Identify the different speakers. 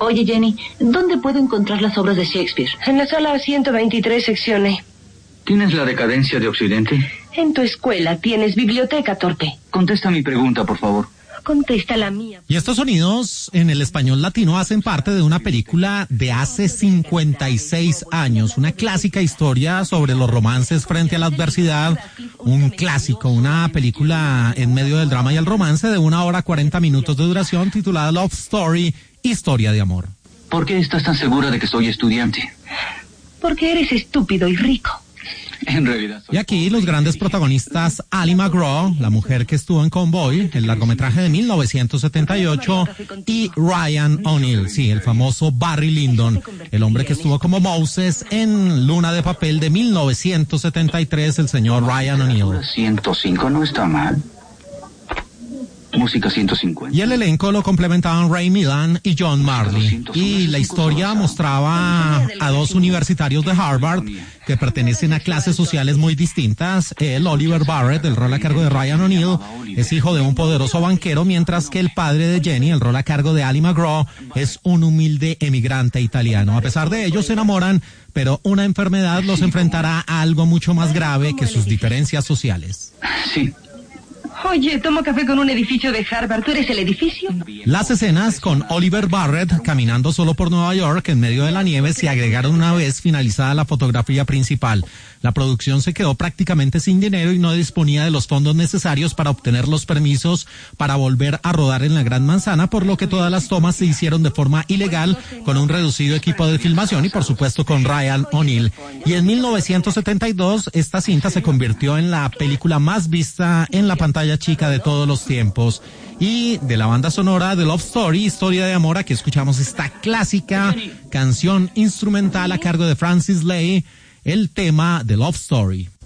Speaker 1: Oye, Jenny, ¿dónde puedo encontrar las obras de Shakespeare?
Speaker 2: En la sala 123, sección E.
Speaker 3: ¿Tienes la decadencia de Occidente?
Speaker 2: En tu escuela tienes biblioteca, torpe.
Speaker 3: Contesta mi pregunta, por favor.
Speaker 2: Contesta la mía.
Speaker 4: Y estos sonidos en el español latino hacen parte de una película de hace 56 años, una clásica historia sobre los romances frente a la adversidad, un clásico, una película en medio del drama y el romance de 1 hora 40 minutos de duración titulada Love Story, Historia de Amor.
Speaker 3: ¿Por qué estás tan segura de que soy estudiante?
Speaker 2: Porque eres estúpido y rico.
Speaker 3: En realidad soy...
Speaker 4: Y aquí los grandes protagonistas, Ali MacGraw, la mujer que estuvo en Convoy, el largometraje de 1978, y Ryan O'Neal, sí, el famoso Barry Lyndon, el hombre que estuvo como Moses en Luna de Papel de 1973, el señor Ryan O'Neal.
Speaker 3: 105 no está mal. Música 150.
Speaker 4: Y el elenco lo complementaban Ray Milland y John Marley. Y la historia mostraba a dos universitarios de Harvard que pertenecen a clases sociales muy distintas. El Oliver Barrett, el rol a cargo de Ryan O'Neal, es hijo de un poderoso banquero, mientras que el padre de Jenny, el rol a cargo de Ali MacGraw, es un humilde emigrante italiano. A pesar de ello, se enamoran, pero una enfermedad los enfrentará a algo mucho más grave que sus diferencias sociales.
Speaker 3: Sí.
Speaker 2: Oye, tomo café con un edificio de Harvard. ¿Tú eres el edificio?
Speaker 4: Las escenas con Oliver Barrett caminando solo por Nueva York en medio de la nieve se agregaron una vez finalizada la fotografía principal. La producción se quedó prácticamente sin dinero y no disponía de los fondos necesarios para obtener los permisos para volver a rodar en la Gran Manzana, por lo que todas las tomas se hicieron de forma ilegal con un reducido equipo de filmación y por supuesto con Ryan O'Neal. Y en 1972 esta cinta se convirtió en la película más vista en la pantalla chica de todos los tiempos. Y de la banda sonora de Love Story, Historia de Amor, aquí escuchamos esta clásica canción instrumental a cargo de Francis Lai, el tema de Love Story.